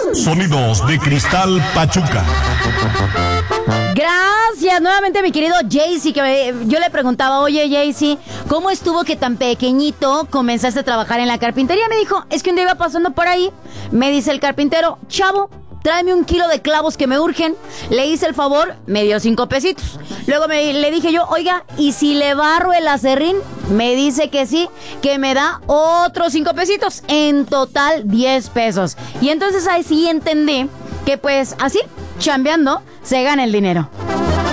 Sonidos de Cristal Pachuca. Gracias nuevamente, mi querido Jaycee, que yo le preguntaba, oye Jaycee, ¿cómo estuvo que tan pequeñito comenzaste a trabajar en la carpintería? Me dijo, es que un día iba pasando por ahí, me dice el carpintero, chavo, tráeme 1 kilo de clavos que me urgen. Le hice el favor, me dio 5 pesitos. Luego le dije yo, oiga, ¿y si le barro el aserrín? Me dice que sí, que me da otros 5 pesitos. En total, 10 pesos. Y entonces ahí sí entendí que pues así, chambeando, se gana el dinero.